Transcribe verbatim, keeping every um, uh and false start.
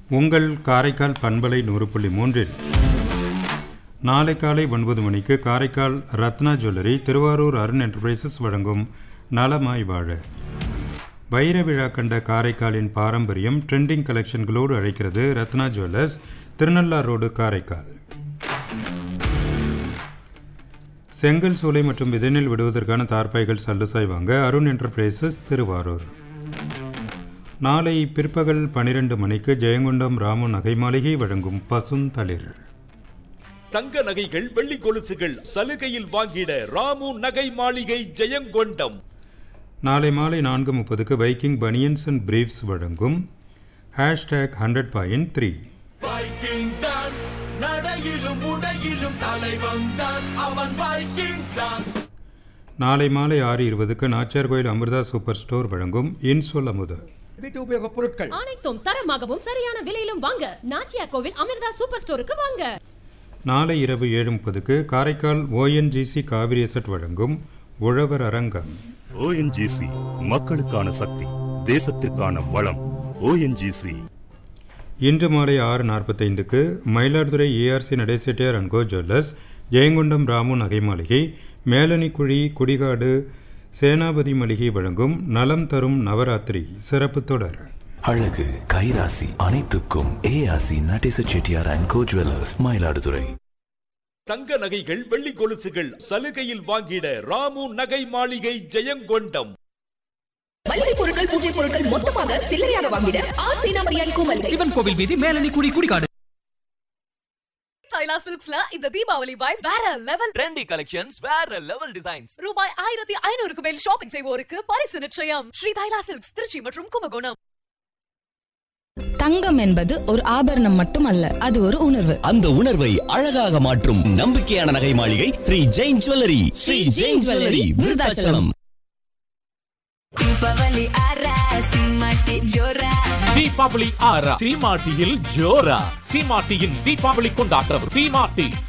உங்கள் காரைக்கால் பண்பலை நூறு புள்ளி மூன்றில் நாளை காலை ஒன்பது மணிக்கு காரைக்கால் ரத்னா ஜுவல்லரி திருவாரூர் அருண் என்டர்பிரைசஸ் வழங்கும் நலமாய் வாழ. வைர விழா கண்ட காரைக்காலின் பாரம்பரியம் ட்ரெண்டிங் கலெக்ஷன்களோடு அழைக்கிறது ரத்னா ஜுவல்லர்ஸ், திருநள்ளார் ரோடு, காரைக்கால். செங்கல் சூளை மற்றும் விதைநெல் விடுவதற்கான தார்பாய்கள் சல்லுசாய் வாங்க அருண் என்டர்பிரைசஸ், திருவாரூர். நாளை பிற்பகல் பனிரெண்டு மணிக்கு ஜெயங்கொண்டம் ராமு நகை மாளிகை வழங்கும் பசுந்தளிர். தங்க நகைகள், வெள்ளி கொலுசுகள் சலுகையில் வாங்கிட ராமு நகை மாளிகை, ஜெயங்கொண்டம். நாளை மாலை நான்கு முப்பதுக்கு வைக்கிங் பனியன்ஸ் அண்ட் பிரீஃப்ஸ் வழங்கும் ஹேஷ்டேக் ஹண்ட்ரட் பாயிண்ட் த்ரீ. நாளை மாலை ஆறு இருபதுக்கு நாச்சியார் கோயில் அமிர்தா சூப்பர் ஸ்டோர் வழங்கும் இன்சொல் அமுத. வீட்டு உபயோக பொருட்கள் அனைத்தும் தரமாகவும் சரியான விலையிலும் வாங்க நாச்சியார் கோவில் அமிர்தா சூப்பர் ஸ்டோருக்கு வாங்க. நாளை இரவு ஏழு முப்பதுக்கு காரைக்கால் ஓஎன்ஜிசி காவிரி எசட் வழங்கும் உழவர் அரங்கம். ஓஎன்ஜிசி மக்களுக்கான சக்தி, தேசத்திற்கான வளம். ஓஎன்ஜிசி. இன்று மாலை ஆறு நாற்பத்தைந்துக்கு Mayiladuthurai ARC Nadesettiar and go jewellers, Jayankondam Ramu நகை மாளிகை, மேலனிக்குழி, குடிகாடு சேனாபதி மளிகை வழங்கும் நலம் தரும் நவராத்திரி சிறப்பு தொடர். அழகு கைராசி அனைத்துக்கும் ARC Nadesettiar and go jewellers, Mayiladuthurai. தங்க நகைகள், வெள்ளி கொலுசுகள் சலுகையில் வாங்கிட ராமு நகை மாளிகை, ஜெயங்கொண்டம். மளிகை பொருட்கள், பூஜை பொருட்கள் மொத்தமாக சில்லறையாக வாங்கிட ஆர் சேனாபதியான் கோமல், சிவன் கோவில் வீதி, மேலனிக்குடி, குடிகாடு. தைலா சில்க்ஸ்ல இந்த தீபாவளி வைப்ஸ் வேற லெவல். ட்ரெண்டி கலெக்ஷன்ஸ், வேற லெவல் டிசைன்ஸ். ரூபாய் ஆயிரத்தி ஐநூறுக்கு மேல் ஷாப்பிங் செய்வோருக்கு பரிசு நிச்சயம். ஸ்ரீ தைலா சில்க்ஸ், திருச்சி மற்றும் கும்பகோணம். தங்கம் என்பது ஒரு ஆபரணம் மட்டுமல்ல, அது ஒரு உணர்வு. அந்த உணர்வை அழகாக மாற்றும் நம்பிக்கையான நகை மாளிகை ஸ்ரீ ஜெயின் ஜுவல்லரி. ஸ்ரீ ஜெயின் ஜுவல்லரி, விருதாச்சலம். தீபாவளி ஆரா சீமாட்டி ஜோரா. தீபாவளி ஆரா சீமாட்டியில் ஜோரா. சீமாட்டியின் தீபாவளி கொண்டாட்டம் சீமாட்டி.